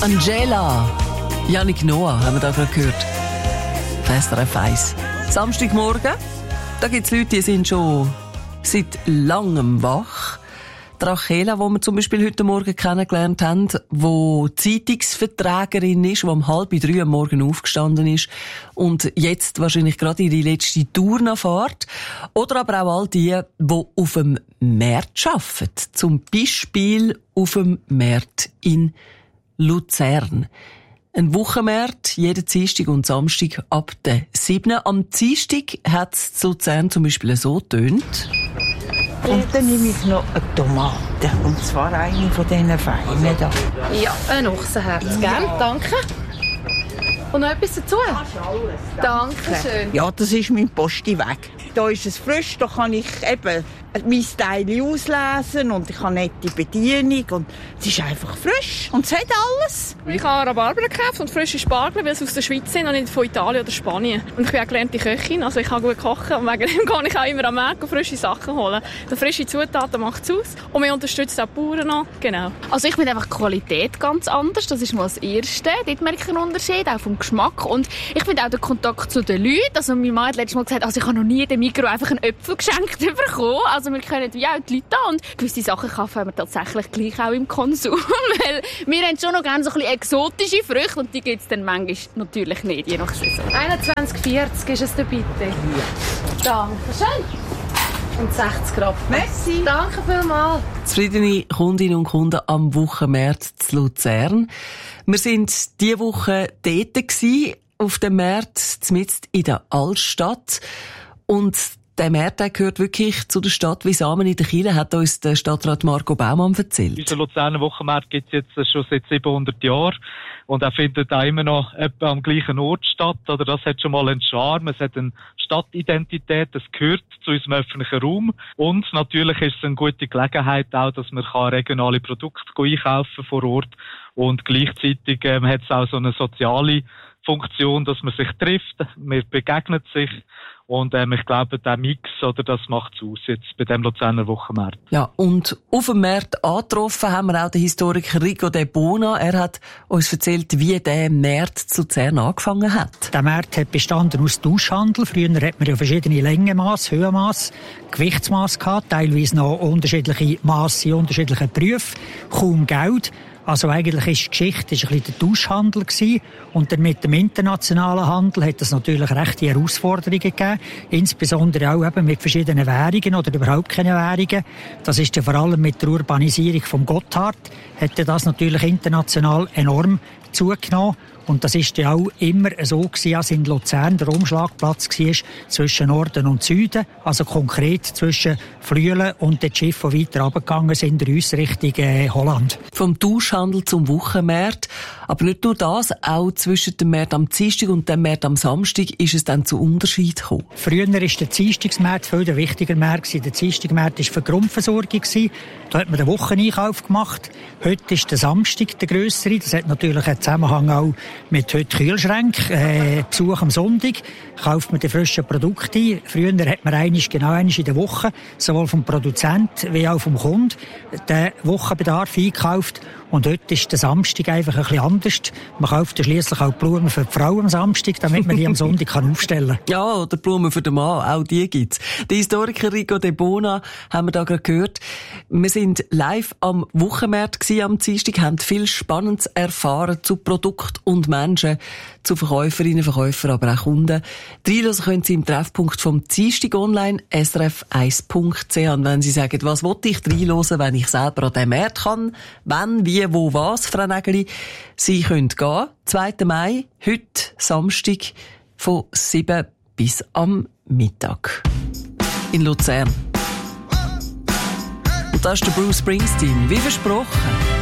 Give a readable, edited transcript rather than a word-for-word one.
Angela, Yannick Noah haben wir da gerade gehört. SRF 1. Samstagmorgen, da gibt es Leute, die sind schon seit langem wach. Die Rachela, die wir zum Beispiel heute Morgen kennengelernt haben, die Zeitungsverträgerin ist, die um 2:30 am Morgen aufgestanden ist und jetzt wahrscheinlich gerade ihre letzte Tour noch fährt. Oder aber auch all die auf dem Markt arbeiten. Zum Beispiel auf dem Markt in Luzern. Ein Wochenmarkt, jeden Dienstag und Samstag ab der 7. Am Dienstag hat es in Luzern zum Beispiel so getönt. Und dann nehme ich noch eine Tomate. Und zwar eine von diesen feinen da. Ja, ein Ochsenherz. Gern, danke. Und noch etwas dazu? Danke schön. Ja, das ist mein Postiweg. Da ist es frisch, da kann ich eben mein Teil auslesen und ich habe nette Bedienung und es ist einfach frisch und es hat alles. Ich habe Rhabarber gekauft und frische Spargel, weil sie aus der Schweiz sind und nicht von Italien oder Spanien. Und ich bin auch gelernte Köchin, also ich kann gut kochen und wegen dem kann ich auch immer am Markt frische Sachen holen. Die frische Zutaten macht es aus und wir unterstützen auch die Bauern noch. Genau. Also ich finde einfach die Qualität ganz anders, das ist mal das Erste. Dort merke ich einen Unterschied, auch vom Geschmack. Und ich finde auch den Kontakt zu den Leuten. Also meine Mann hat letztes Mal gesagt, also ich habe noch nie dem Mikro einfach einen Äpfel geschenkt bekommen. Also wir können wie auch die Leute da und gewisse Sachen kaufen wir tatsächlich gleich auch im Konsum. Weil wir haben schon noch gerne so ein bisschen exotische Früchte und die gibt es dann manchmal natürlich nicht, je nach Saison. 21,40 ist es da bitte. Ja. Danke schön. Und 60 Gramm. Merci. Danke vielmals. Zufriedene Kundinnen und Kunden am Wochenmarkt zu Luzern. Wir sind diese Woche dort gewesen, auf dem Markt, mitten in der Altstadt. Und der Markt gehört wirklich zu der Stadt wie Samen in der Kille, hat uns der Stadtrat Marco Baumann erzählt. Unser Luzerner Wochenmarkt gibt es jetzt schon seit 700 Jahren. Und er findet auch immer noch etwa am gleichen Ort statt. Oder das hat schon mal einen Charme. Es hat eine Stadtidentität. Es gehört zu unserem öffentlichen Raum. Und natürlich ist es eine gute Gelegenheit auch, dass man regionale Produkte einkaufen vor Ort. Und gleichzeitig hat es auch so eine soziale Funktion, dass man sich trifft. Man begegnet sich. Und ich glaube, der Mix, oder, das macht es aus jetzt bei dem Luzerner Wochenmarkt. Ja, und auf dem Markt angetroffen haben wir auch den Historiker Rico De Bona. Er hat uns erzählt, wie der Markt zu Luzern angefangen hat. Der Markt hat bestanden aus Tauschhandel. Früher hat man ja verschiedene Längenmaße, Höhenmaße, Gewichtsmaße gehabt, teilweise noch unterschiedliche Maße in unterschiedlichen Berufen, kaum Geld. Also eigentlich ist die Geschichte ein bisschen der Tauschhandel gewesen. Und dann mit dem internationalen Handel hat es natürlich rechte Herausforderungen gegeben. Insbesondere auch eben mit verschiedenen Währungen oder überhaupt keine Währungen. Das ist ja vor allem mit der Urbanisierung vom Gotthard, hat das natürlich international enorm zugenommen. Und das ist ja auch immer so gewesen, als in Luzern der Umschlagplatz war zwischen Norden und Süden. Also konkret zwischen Flüelen und den Schiffen, die weiter runtergegangen sind, in uns Richtung Holland. Vom Tauschhandel zum Wochenmarkt. Aber nicht nur das, auch zwischen dem Markt am Dienstag und dem Markt am Samstag ist es dann zu Unterschied gekommen. Früher war der Dienstagsmarkt viel der wichtiger Markt. Der Dienstagmarkt war für die Grundversorgung. Da hat man den Wocheneinkauf gemacht. Heute ist der Samstag der grössere. Das hat natürlich einen Zusammenhang auch mit heute Kühlschränken. Besuch am Sonntag kauft man die frischen Produkte ein. Früher hat man einmal in der Woche, sowohl vom Produzent wie auch vom Kunden, den Wochenbedarf eingekauft. Und heute ist der Samstag einfach ein bisschen anders. Man kauft ja schliesslich auch Blumen für die Frau am Samstag, damit man die am Sonntag aufstellen kann. Ja, oder Blumen für den Mann, auch die gibt's. Der Historiker Rico De Bona haben wir da gerade gehört. Wir sind live am Wochenmarkt gewesen am Dienstag, haben viel Spannendes erfahren zu Produkt und Menschen, zu Verkäuferinnen, Verkäufer, aber auch Kunden. Reinhören können Sie im Treffpunkt vom Dienstag online, srf1.ch. Und wenn Sie sagen, was wollte ich reinhören, wenn ich selber an den Markt kann, wenn, wie, wo, was, Frau Nägeli, Sie können gehen. 2. Mai, heute Samstag, von 7 bis am Mittag. In Luzern. Und das ist der Bruce Springsteen, wie versprochen.